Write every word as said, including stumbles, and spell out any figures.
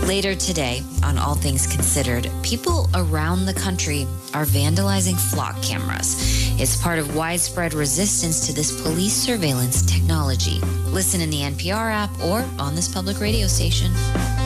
Later today, on All Things Considered, people around the country are vandalizing flock cameras. It's part of widespread resistance to this police surveillance technology. Listen in the N P R app or on this public radio station.